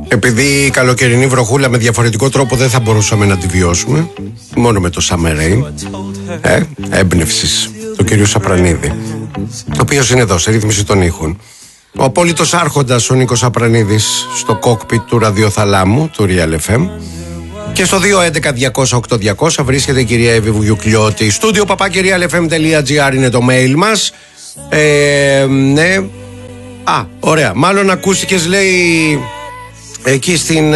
Επειδή η καλοκαιρινή βροχούλα με διαφορετικό τρόπο δεν θα μπορούσαμε να τη βιώσουμε, μόνο με το Summer Rain, έμπνευσης του κυρίου Σαπρανίδη, ο οποίος είναι εδώ σε ρύθμιση των ήχων. Ο απόλυτος άρχοντας ο Νίκος Σαπρανίδης στο κόκπιτ του ραδιοθαλάμου του Real FM. Και στο 211-200-8200 βρίσκεται η κυρία Εύη Βουγιουκλιώτη. Στούντιο papakirialfm.gr είναι το mail μας. Ναι. Ωραία. Μάλλον ακούστηκες, λέει, εκεί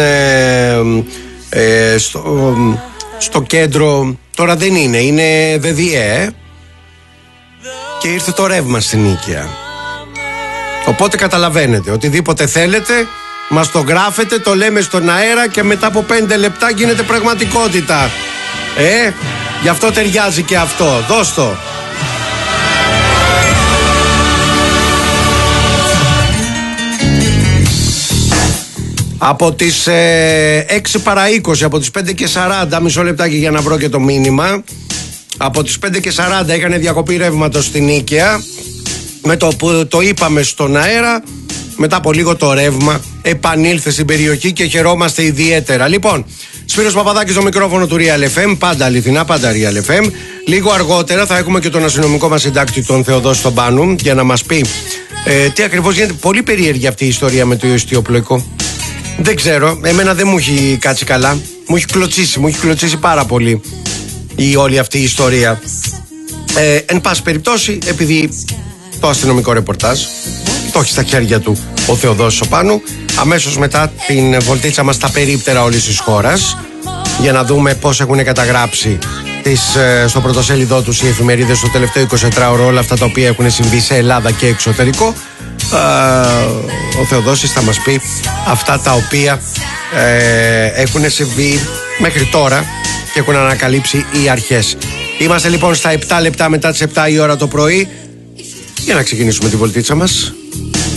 στο κέντρο. Τώρα δεν είναι ΔΔΕ. Και ήρθε το ρεύμα στην Νίκαια. Οπότε καταλαβαίνετε, οτιδήποτε θέλετε μας το γράφετε, το λέμε στον αέρα και μετά από 5 λεπτά γίνεται πραγματικότητα. Γι' αυτό ταιριάζει και αυτό. Δώσ' το. Από τις 6 παρά 20, από τις 5 και 40, μισό λεπτάκι για να βρω και το μήνυμα. Από τις 5 και 40 έκανε διακοπή ρεύματος στην Νίκαια. Με το που το είπαμε στον αέρα, μετά από λίγο το ρεύμα επανήλθε στην περιοχή και χαιρόμαστε ιδιαίτερα. Λοιπόν, Σπύρος Παπαδάκης στο μικρόφωνο του Real FM, πάντα αληθινά, πάντα Real FM. Λίγο αργότερα θα έχουμε και τον αστυνομικό μας συντάκτη, τον Θεοδόση τον Πάνου, για να μας πει τι ακριβώς γίνεται. Πολύ περίεργη αυτή η ιστορία με το ιστιοπλοϊκό. Δεν ξέρω, εμένα δεν μου έχει κάτσει καλά. Μου έχει κλωτσίσει πάρα πολύ η όλη αυτή η ιστορία. Εν πάση περιπτώσει, επειδή το αστυνομικό ρεπορτάζ το έχει στα χέρια του ο Θεοδόσης ο Πάνου, αμέσως μετά την βολτίτσα μας στα περίπτερα όλης της χώρας, για να δούμε πώς έχουν καταγράψει στο πρωτοσέλιδό τους οι εφημερίδες στο τελευταίο 24ωρο όλα αυτά τα οποία έχουν συμβεί σε Ελλάδα και εξωτερικό. Ο Θεοδόσης θα μας πει αυτά τα οποία έχουν συμβεί μέχρι τώρα και έχουν ανακαλύψει οι αρχές. Είμαστε λοιπόν στα 7 λεπτά μετά τις 7 η ώρα το πρωί, για να ξεκινήσουμε τη βολτίτσα μας.